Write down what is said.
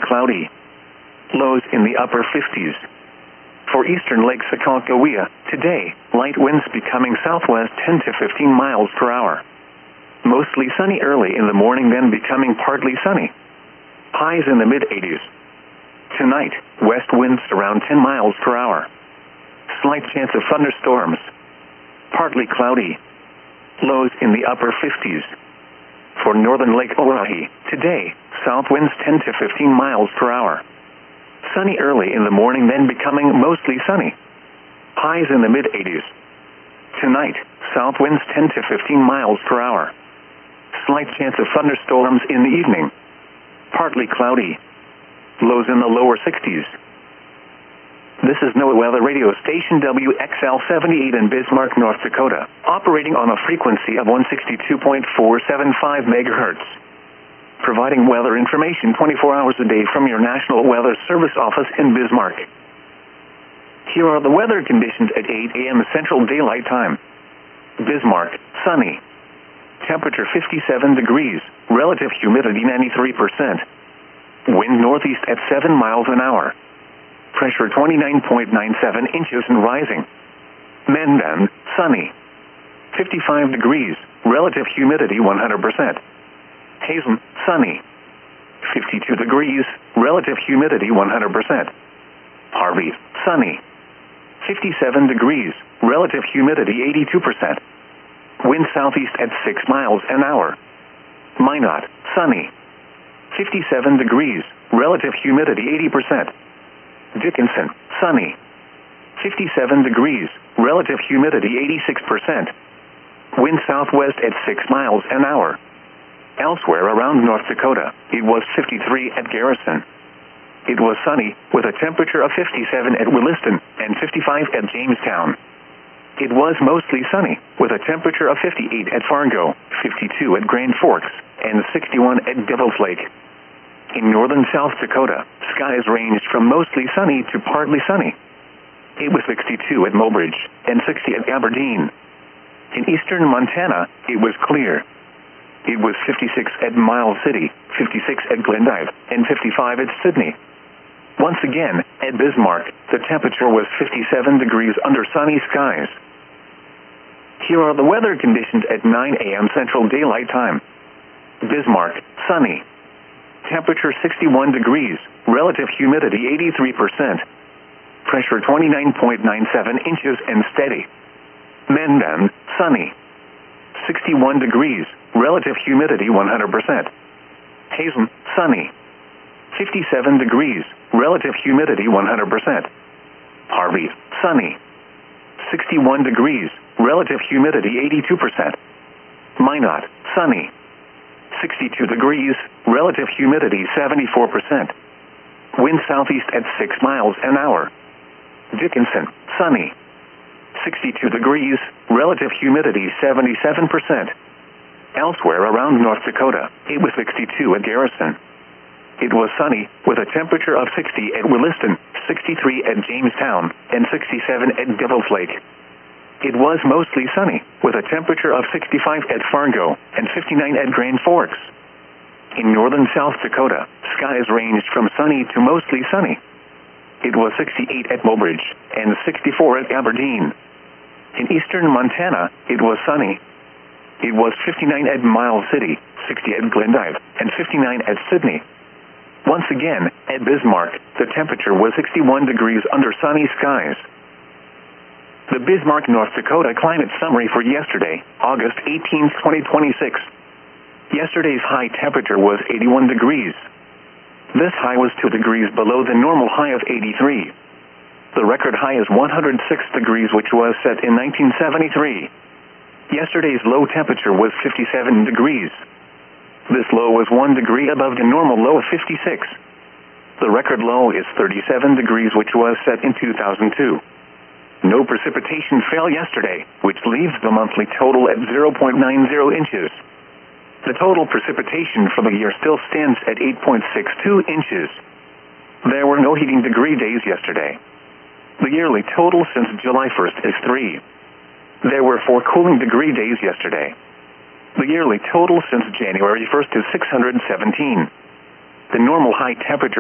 cloudy. Lows in the upper 50s. For eastern Lake Sacagawea, today, light winds becoming southwest 10 to 15 miles per hour. Mostly sunny early in the morning, then becoming partly sunny. Highs in the mid-80s. Tonight, west winds around 10 miles per hour. Slight chance of thunderstorms. Partly cloudy. Lows in the upper 50s. For northern Lake Oahe, today, south winds 10 to 15 miles per hour. Sunny early in the morning, then becoming mostly sunny. Highs in the mid-80s. Tonight, south winds 10 to 15 miles per hour. Slight chance of thunderstorms in the evening. Partly cloudy. Lows in the lower 60s. This is NOAA Weather Radio Station WXL-78 in Bismarck, North Dakota, operating on a frequency of 162.475 megahertz. Providing weather information 24 hours a day from your National Weather Service office in Bismarck. Here are the weather conditions at 8 a.m. Central Daylight Time. Bismarck, sunny. Temperature 57 degrees, relative humidity 93%. Wind northeast at 7 miles an hour. Pressure 29.97 inches and rising. Mendon, sunny. 55 degrees, relative humidity 100%. Hazen, sunny. 52 degrees, relative humidity 100%. Harvey, sunny. 57 degrees, relative humidity 82%. Wind southeast at 6 miles an hour. Minot, sunny. 57 degrees, relative humidity 80%. Dickinson, sunny. 57 degrees, relative humidity 86%. Wind southwest at 6 miles an hour. Elsewhere around North Dakota, it was 53 at Garrison. It was sunny, with a temperature of 57 at Williston and 55 at Jamestown. It was mostly sunny, with a temperature of 58 at Fargo, 52 at Grand Forks, and 61 at Devil's Lake. In northern South Dakota, skies ranged from mostly sunny to partly sunny. It was 62 at Mobridge and 60 at Aberdeen. In eastern Montana, it was clear. It was 56 at Miles City, 56 at Glendive, and 55 at Sydney. Once again, at Bismarck, the temperature was 57 degrees under sunny skies. Here are the weather conditions at 9 a.m. Central Daylight Time. Bismarck, sunny. Temperature 61 degrees, relative humidity 83%. Pressure 29.97 inches and steady. Mendon, sunny. 61 degrees, relative humidity 100%. Hazen, sunny. 57 degrees, relative humidity 100%. Harvey, sunny. 61 degrees, relative humidity 82%. Minot, sunny. 62 degrees, relative humidity 74%. Wind southeast at 6 miles an hour. Dickinson, sunny. 62 degrees, relative humidity 77%. Elsewhere around North Dakota, it was 62 at Garrison. It was sunny, with a temperature of 60 at Williston, 63 at Jamestown, and 67 at Devil's Lake. It was mostly sunny, with a temperature of 65 at Fargo and 59 at Grand Forks. In northern South Dakota, skies ranged from sunny to mostly sunny. It was 68 at Mobridge and 64 at Aberdeen. In eastern Montana, it was sunny. It was 59 at Miles City, 60 at Glendive, and 59 at Sydney. Once again, at Bismarck, the temperature was 61 degrees under sunny skies. The Bismarck, North Dakota climate summary for yesterday, August 18, 2026. Yesterday's high temperature was 81 degrees. This high was 2 degrees below the normal high of 83. The record high is 106 degrees, which was set in 1973. Yesterday's low temperature was 57 degrees. This low was 1 degree above the normal low of 56. The record low is 37 degrees, which was set in 2002. No precipitation fell yesterday, which leaves the monthly total at 0.90 inches. The total precipitation for the year still stands at 8.62 inches. There were no heating degree days yesterday. The yearly total since July 1st is 3. There were 4 cooling degree days yesterday. The yearly total since January 1st is 617. The normal high temperature